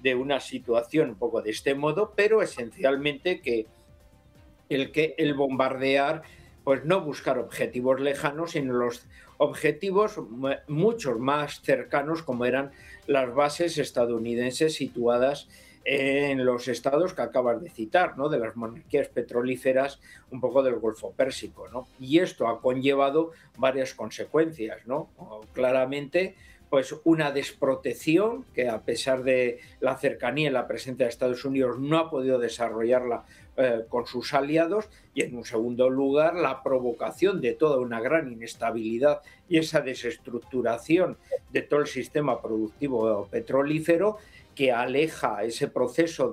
de una situación un poco de este modo, pero esencialmente que el bombardear, pues no buscar objetivos lejanos, sino los objetivos muchos más cercanos, como eran las bases estadounidenses situadas en los estados que acabas de citar, ¿no? De las monarquías petrolíferas, un poco del Golfo Pérsico, ¿no? Y esto ha conllevado varias consecuencias, ¿no? Claramente, pues una desprotección que, a pesar de la cercanía y la presencia de Estados Unidos, no ha podido desarrollarla con sus aliados, y en un segundo lugar la provocación de toda una gran inestabilidad y esa desestructuración de todo el sistema productivo petrolífero, que aleja ese proceso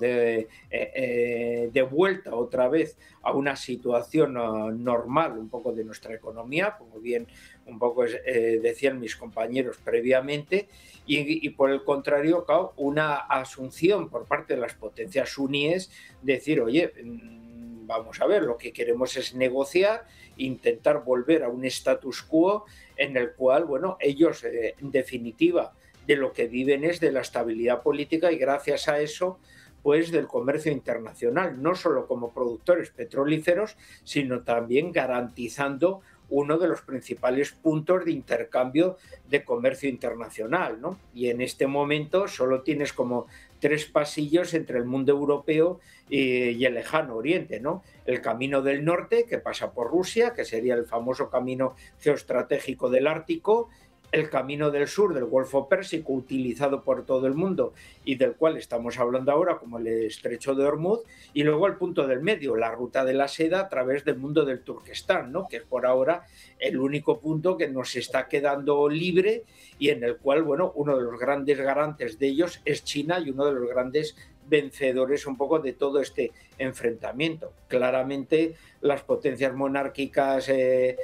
de vuelta otra vez a una situación normal un poco de nuestra economía, como bien un poco decían mis compañeros previamente, y por el contrario, claro, una asunción por parte de las potencias suníes, decir, oye, vamos a ver, lo que queremos es negociar, intentar volver a un status quo en el cual, bueno, ellos, en definitiva, de lo que viven es de la estabilidad política, y gracias a eso, pues del comercio internacional, no solo como productores petrolíferos, sino también garantizando uno de los principales puntos de intercambio de comercio internacional, ¿no? Y en este momento solo tienes como tres pasillos entre el mundo europeo y el lejano oriente, ¿no? El camino del norte, que pasa por Rusia, que sería el famoso camino geoestratégico del Ártico; el camino del sur, del Golfo Pérsico, utilizado por todo el mundo y del cual estamos hablando ahora como el Estrecho de Hormuz; y luego el punto del medio, la ruta de la seda a través del mundo del Turquestán, ¿no? Que es por ahora el único punto que nos está quedando libre, y en el cual, bueno, uno de los grandes garantes de ellos es China, y uno de los grandes vencedores un poco de todo este enfrentamiento. Claramente las potencias monárquicas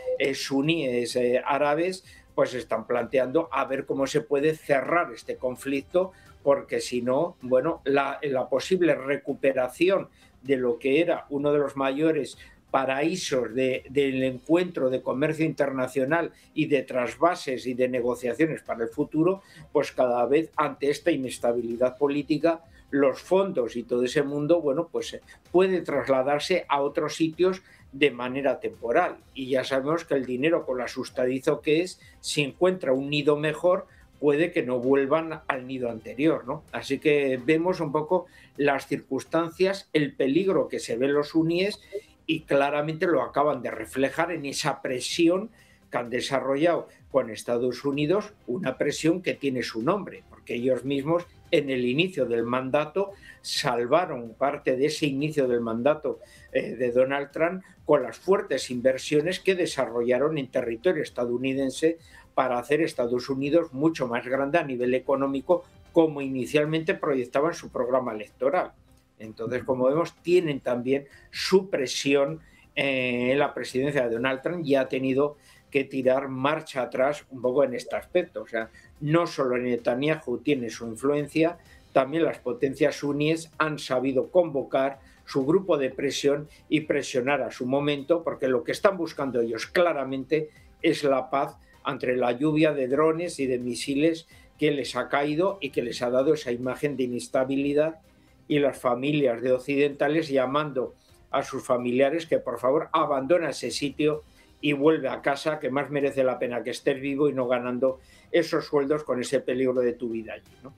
suníes árabes pues están planteando a ver cómo se puede cerrar este conflicto, porque si no, bueno, la posible recuperación de lo que era uno de los mayores paraísos del encuentro de comercio internacional y de trasvases y de negociaciones para el futuro, pues cada vez, ante esta inestabilidad política, los fondos y todo ese mundo, bueno, pues puede trasladarse a otros sitios de manera temporal. Y ya sabemos que el dinero, con lo asustadizo que es, si encuentra un nido mejor, puede que no vuelvan al nido anterior, ¿no? Así que vemos un poco las circunstancias, el peligro que se ven los huníes, y claramente lo acaban de reflejar en esa presión que han desarrollado con Estados Unidos, una presión que tiene su nombre, porque ellos mismos en el inicio del mandato salvaron parte de ese inicio del mandato de Donald Trump con las fuertes inversiones que desarrollaron en territorio estadounidense para hacer Estados Unidos mucho más grande a nivel económico, como inicialmente proyectaban su programa electoral. Entonces, como vemos, tienen también su presión en la presidencia de Donald Trump, y ha tenido que tirar marcha atrás un poco en este aspecto. O sea, no solo Netanyahu tiene su influencia, también las potencias suníes han sabido convocar su grupo de presión y presionar a su momento, porque lo que están buscando ellos claramente es la paz ante la lluvia de drones y de misiles que les ha caído y que les ha dado esa imagen de inestabilidad, y las familias de occidentales llamando a sus familiares que por favor abandonen ese sitio y vuelve a casa, que más merece la pena que estés vivo y no ganando esos sueldos con ese peligro de tu vida allí, ¿no?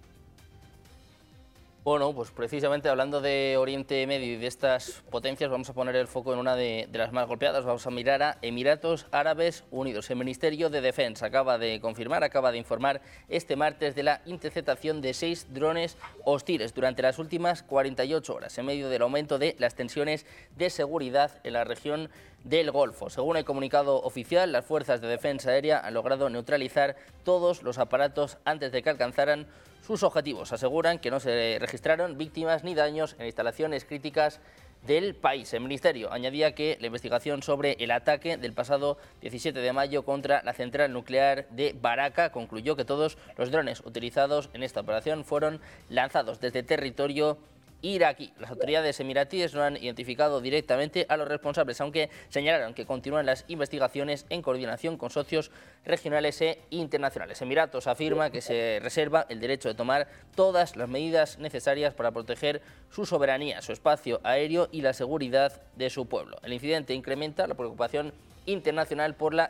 Bueno, pues precisamente hablando de Oriente Medio y de estas potencias, vamos a poner el foco en una de las más golpeadas. Vamos a mirar a Emiratos Árabes Unidos. El Ministerio de Defensa acaba de informar este martes de la interceptación de 6 drones hostiles durante las últimas 48 horas, en medio del aumento de las tensiones de seguridad en la región del Golfo. Según el comunicado oficial, las fuerzas de defensa aérea han logrado neutralizar todos los aparatos antes de que alcanzaran sus objetivos. Aseguran que no se registraron víctimas ni daños en instalaciones críticas del país. El Ministerio añadía que la investigación sobre el ataque del pasado 17 de mayo contra la central nuclear de Baraka concluyó que todos los drones utilizados en esta operación fueron lanzados desde territorio iraquí. Las autoridades emiratíes no han identificado directamente a los responsables, aunque señalaron que continúan las investigaciones en coordinación con socios regionales e internacionales. Emiratos afirma que se reserva el derecho de tomar todas las medidas necesarias para proteger su soberanía, su espacio aéreo y la seguridad de su pueblo. El incidente incrementa la preocupación internacional por la